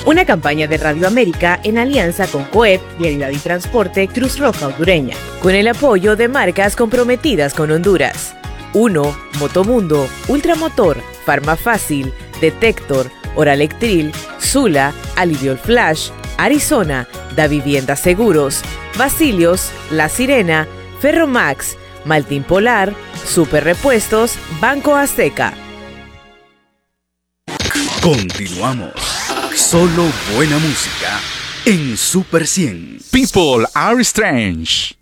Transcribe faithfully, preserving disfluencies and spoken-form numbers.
Una campaña de Radio América en alianza con COEP, Vialidad y Transporte, Cruz Roja Hondureña, con el apoyo de marcas comprometidas con Honduras. uno. Motomundo, Ultramotor, Farmafácil, Detector, Oralectril, Zula, Aliviol Flash, Arizona, Da Vivienda Seguros, Basilios, La Sirena, Ferromax, Maltín Polar, Super Repuestos, Banco Azteca. Continuamos. Solo buena música en Super cien. People are strange.